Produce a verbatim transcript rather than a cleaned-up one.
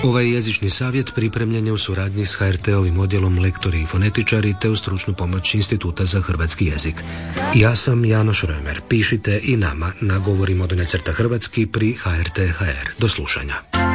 Ovaj jezični savjet pripremljen je u suradnji s ha er te-ovim odjelom Lektori i fonetičari te uz stručnu pomoć Instituta za hrvatski jezik. Ja sam Janoš Römer. Pišite i nama na govorimo do necrta hrvatski pri ha er te tačka ha er. Do slušanja.